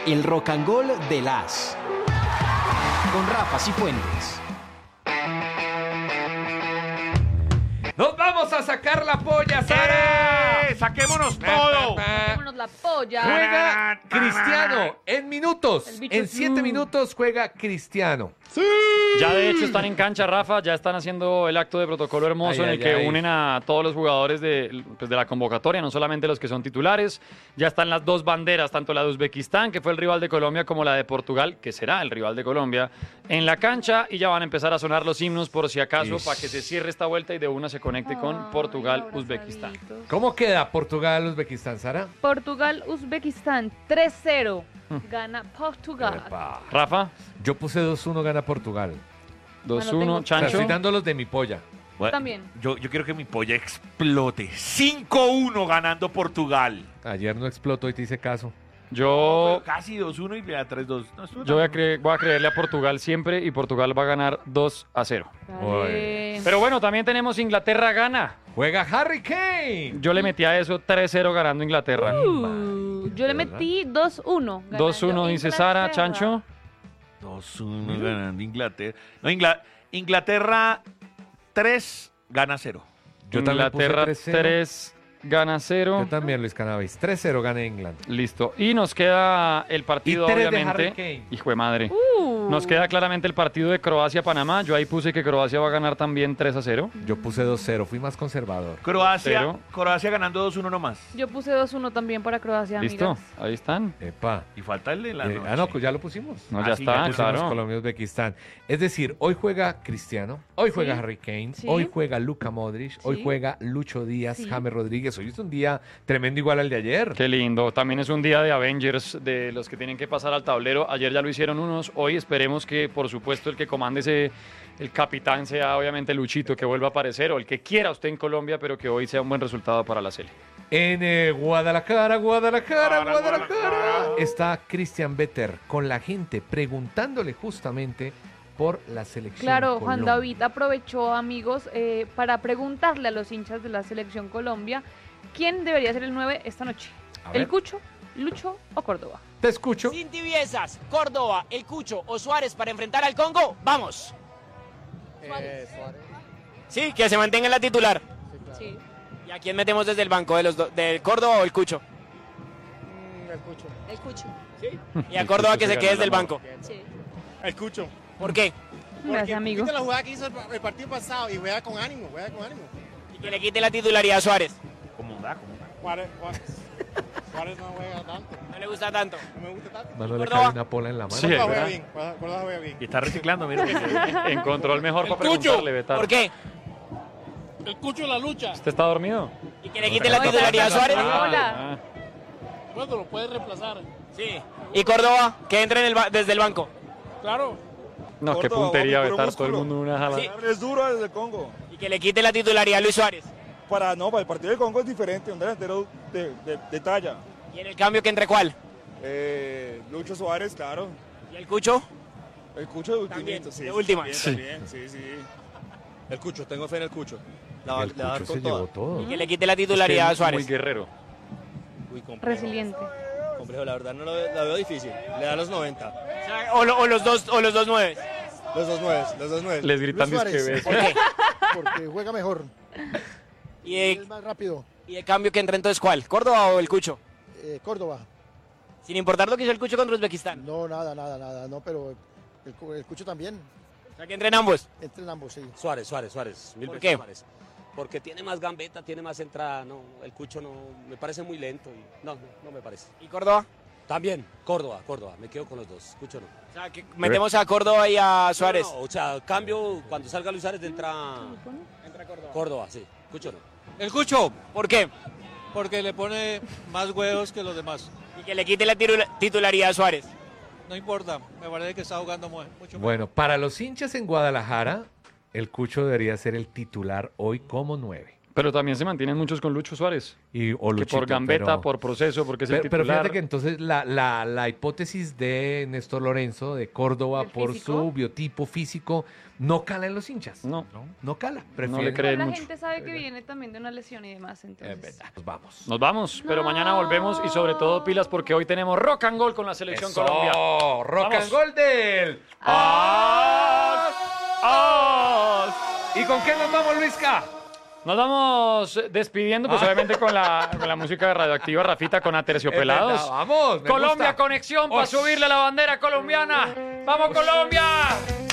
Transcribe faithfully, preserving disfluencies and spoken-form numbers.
el Rock and Roll de las con Rafa Cifuentes. ¡Nos vamos a sacar la polla, Sara! ¡Eh! ¡Saquémonos todo! Vámonos la polla. Juega Cristiano en minutos. El bicho En es- siete Mm. minutos juega Cristiano. Ya de hecho están en cancha, Rafa, ya están haciendo el acto de protocolo hermoso Ay, en ay, el que ay. unen a todos los jugadores de, pues, de la convocatoria, no solamente los que son titulares. Ya están las dos banderas, tanto la de Uzbekistán, que fue el rival de Colombia, como la de Portugal, que será el rival de Colombia, en la cancha, y ya van a empezar a sonar los himnos por si acaso, Ish. para que se cierre esta vuelta y de una se conecte con Ay, Portugal-Uzbekistán. abrazaditos. ¿Cómo queda Portugal-Uzbekistán, Sara? Portugal-Uzbekistán tres cero. Gana Portugal. Epa. Rafa, Yo puse dos uno, gana Portugal. dos Bueno, uno, tengo- O sea, Chancho. estoy dando los de mi polla. Bueno, También. Yo, yo quiero que mi polla explote. cinco uno ganando Portugal. Ayer no explotó y te hice caso. Yo, Pero casi dos uno y le da tres dos. No, estuvo yo voy, a tan- cre- voy a creerle a Portugal siempre y Portugal va a ganar dos a cero. Dale. Pero bueno, también tenemos Inglaterra-Gana. Juega Harry Kane. Yo le metí a eso tres cero ganando Inglaterra. Uh, yo le ¿verdad? metí dos uno. dos uno dice Sara, Inglaterra. Chancho. dos uno ganando Inglaterra. No, Ingla- Inglaterra tres gana cero. Yo también puse Inglaterra tres cero. tres gana cero. Yo también, Luis Cannabis. tres cero gana England. Listo. Y nos queda el partido, Y tres de obviamente. Harry Kane. Hijo de madre. Uh. Nos queda claramente el partido de Croacia-Panamá. Yo ahí puse que Croacia va a ganar también tres a cero. Yo puse dos cero, fui más conservador. Croacia, Cero. Croacia ganando dos uno nomás. Yo puse dos uno también para Croacia, Listo. amigas. Ahí están. Epa. Y falta el de la Eh, noche. ah, no, pues ya lo pusimos. No, Ah, ya sí, está, ya Pusimos claro. Colombia-Uzbekistán. Es decir, hoy juega Cristiano, hoy juega Sí. Harry Kane, Sí. hoy juega Luka Modric, hoy Sí. juega Lucho Díaz, Sí. James Rodríguez. Hoy es un día tremendo igual al de ayer. Qué lindo. También es un día de Avengers, de los que tienen que pasar al tablero. Ayer ya lo hicieron unos. Hoy esperemos que, por supuesto, el que comande ese, el capitán sea obviamente Luchito, que vuelva a aparecer, o el que quiera usted en Colombia, pero que hoy sea un buen resultado para la Sele. En eh, Guadalajara, Guadalajara, Guadalajara, Guadalajara, Guadalajara. está Christian Vetter con la gente preguntándole justamente por la selección. Claro, Juan Colombia. David aprovechó, amigos, eh, para preguntarle a los hinchas de la selección Colombia quién debería ser el nueve esta noche. A ver. ¿El Cucho, Lucho o Córdoba? Te escucho. Sin tibiezas, Córdoba, El Cucho o Suárez para enfrentar al Congo, vamos. Sí, que se mantenga en la titular. Sí. ¿Y a quién metemos desde el banco? ¿De los do- ¿Del Córdoba o el Cucho? El Cucho. Y a Córdoba que se quede desde el la banco. Sí. El Cucho. ¿Por qué? Gracias, amigo. ¿Viste la jugada que hizo el, el partido pasado? Y juega con ánimo, juega con ánimo. Y que le quite la titularidad a Suárez. ¿Cómo da? ¿Cómo da? Juárez, Juárez, Juárez no juega tanto. No le gusta tanto. No me gusta tanto. Mano, le Córdoba. cae una pola en la mano. Sí, Córdoba es juega verdad. bien, Córdoba Córdoba juega bien. Y está reciclando, mira. Encontró el mejor para Cucho. preguntarle, Betar. ¿Por qué? El Cucho la lucha. ¿Usted está dormido? Y que le quite la titularidad a Suárez. Hola. Ah, Bueno, lo puede reemplazar. Sí. Y Córdoba, que entre en el ba- desde el banco. Claro. no, qué Córdoba, puntería, papi, puro Betar. Todo el músculo. mundo en una jala. Sí. Es duro desde el Congo. Y que le quite la titularidad a Luis Suárez. Para, no, para el partido del Congo es diferente, un delantero de, de, de talla. ¿Y en el cambio que entre cuál? Eh, Lucho Suárez, claro. ¿Y el Cucho? El Cucho de También, ultimito, sí. de sí, últimas. También, también, sí, sí. El Cucho, tengo fe en el Cucho. La, El Cucho se llevó todo. Y que le quite la titularidad a Usted es Suárez. Muy guerrero. Uy, complejo. Resiliente. Complejo, la verdad no lo veo, la veo difícil. Le da los noventa. O, sea, o lo- o los dos, o los dos nueve. Los dos nueve, los dos nueve. Les gritan Luis disque Suárez. beso. ¿Por qué? Porque juega mejor. ¿Y de, más rápido. y de cambio que entre entonces cuál? ¿Córdoba o el Cucho? Eh, Córdoba. Sin importar lo que hizo el Cucho contra Uzbekistán. No, nada, nada, nada. No, pero el, Cu- el Cucho también. O sea, que entren ambos. Entren ambos, sí. Suárez, Suárez, Suárez. Mil ¿Por veces qué? Suárez. Porque tiene más gambeta, tiene más entrada. No, el Cucho no, me parece muy lento. Y, no, no, no me parece. ¿Y Córdoba? También, Córdoba, Córdoba. Me quedo con los dos. Cucho no. O sea, que metemos a Córdoba y a Suárez. No, no, o sea, cambio, cuando salga Luis Suárez entra Entra Córdoba. Córdoba, sí. Cucho no. El Cucho, ¿Por qué? porque le pone más huevos que los demás. Y que le quite la tiru- titularidad a Suárez. No importa, me parece que está jugando mu- mucho Bueno, para los hinchas en Guadalajara, el Cucho debería ser el titular hoy como nueve. Pero también se mantienen muchos con Lucho Suárez. Y, o que Luchito, por gambeta, pero- por proceso, porque es el Pero, pero titular. fíjate que entonces la, la, la hipótesis de Néstor Lorenzo de Córdoba ¿El por físico? su biotipo físico no cala en los hinchas. No, No cala. no le Prefieren- creen la mucho. gente sabe que viene también de una lesión y demás, entonces. Es verdad. Nos vamos. Nos vamos, pero mañana volvemos y sobre todo pilas porque hoy tenemos Rock and Gold con la Selección Eso, Colombia. Rock Vamos. and Gold del... ¡Ah! ¡Ah! ¿Y con qué nos vamos, Luisca? Nos vamos despidiendo, pues Ah. obviamente con la, con la música radioactiva, Rafita, con Aterciopelados. Es verdad, vamos, me Colombia gusta. Conexión para Osh. subirle la bandera colombiana. ¡Vamos, Colombia!